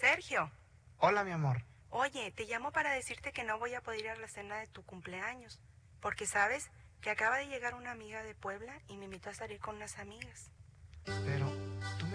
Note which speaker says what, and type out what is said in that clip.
Speaker 1: Sergio,
Speaker 2: Hola, mi amor.
Speaker 1: oye, te llamo para decirte que no voy a poder ir a la cena de tu cumpleaños, porque sabes que acaba de llegar una amiga de Puebla y me invitó a salir con unas amigas.
Speaker 2: Pero